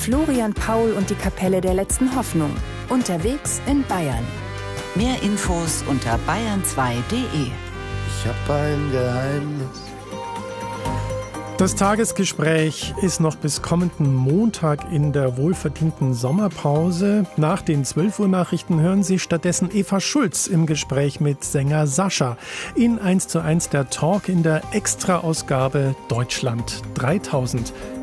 Florian Paul und die Kapelle der letzten Hoffnung. Unterwegs in Bayern. Mehr Infos unter bayern2.de. Ich hab ein Geheimnis. Das Tagesgespräch ist noch bis kommenden Montag in der wohlverdienten Sommerpause. Nach den 12-Uhr-Nachrichten hören Sie stattdessen Eva Schulz im Gespräch mit Sänger Sascha. In 1:1 der Talk in der Extra-Ausgabe Deutschland 3000.